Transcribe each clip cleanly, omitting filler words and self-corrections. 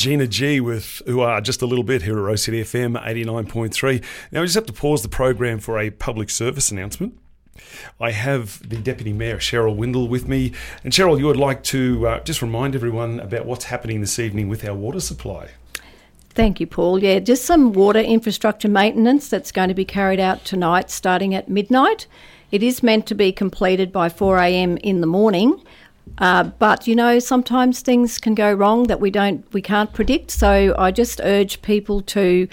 Gina G with Who Are Just a Little Bit here at Rose City FM 89.3. Now we just have to pause the program for a public service announcement. I have the Deputy Mayor Cheryl Windle with me. And Cheryl, you would like to just remind everyone about what's happening this evening with our water supply. Thank you, Paul. Yeah, just some water infrastructure maintenance that's going to be carried out tonight starting at midnight. It is meant to be completed by 4 a.m. in the morning. But, you know, sometimes things can go wrong that we can't predict. So I just urge people to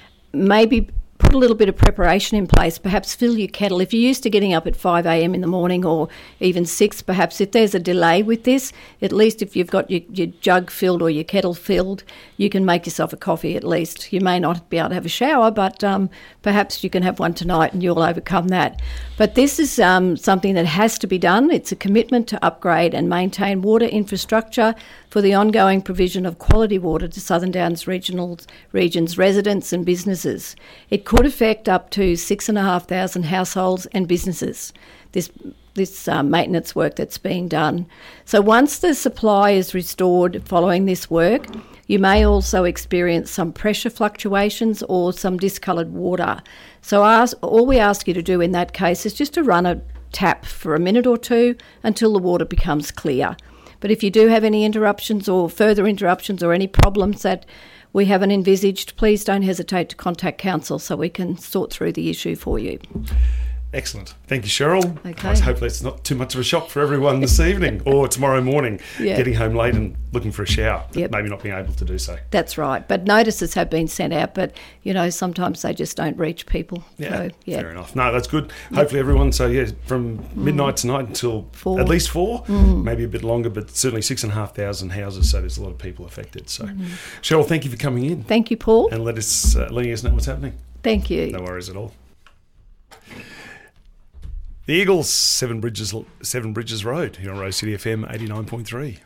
maybe put a little bit of preparation in place, perhaps fill your kettle. If you're used to getting up at 5 a.m. in the morning or even 6, perhaps if there's a delay with this, at least if you've got your jug filled or your kettle filled, you can make yourself a coffee at least. You may not be able to have a shower, but perhaps you can have one tonight and you'll overcome that. But this is something that has to be done. It's a commitment to upgrade and maintain water infrastructure for the ongoing provision of quality water to Southern Downs region's residents and businesses. It could affect up to 6,500 households and businesses, this maintenance work that's being done. So once the supply is restored following this work, you may also experience some pressure fluctuations or some discoloured water. So all we ask you to do in that case is just to run a tap for a minute or two until the water becomes clear. But if you do have any interruptions or further interruptions or any problems that we haven't envisaged, please don't hesitate to contact Council so we can sort through the issue for you. Excellent. Thank you, Cheryl. Okay. Hopefully it's not too much of a shock for everyone this evening or tomorrow morning, getting home late and looking for a shower, maybe not being able to do so. That's right. But notices have been sent out, but, you know, sometimes they just don't reach people. Yeah, so, fair enough. No, that's good. Hopefully everyone, from midnight tonight until 4. At least 4, maybe a bit longer, but certainly 6,500 houses, so there's a lot of people affected. So, Cheryl, thank you for coming in. Thank you, Paul. And letting us know what's happening. Thank you. No worries at all. The Eagles, Seven Bridges Road here on Rose City FM 89.3.